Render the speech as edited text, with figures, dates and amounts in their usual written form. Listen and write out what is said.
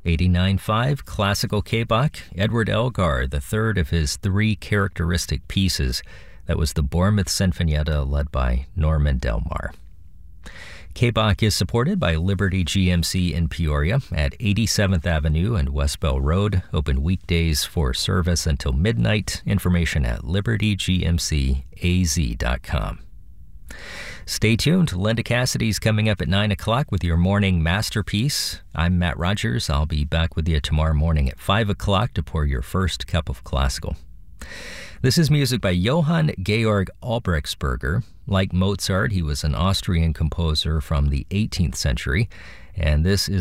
89.5 Classical K-Bach, Edward Elgar, the third of his three characteristic pieces. That was the Bournemouth Sinfonietta led by Norman Delmar. K-Bach is supported by Liberty GMC in Peoria at 87th Avenue and West Bell Road. Open weekdays for service until midnight. Information at libertygmcaz.com. Stay tuned. Linda Cassidy's coming up at 9 o'clock with your morning masterpiece. I'm Matt Rogers. I'll be back with you tomorrow morning at 5 o'clock to pour your first cup of classical. This is music by Johann Georg Albrechtsberger. Like Mozart, he was an Austrian composer from the 18th century, and this is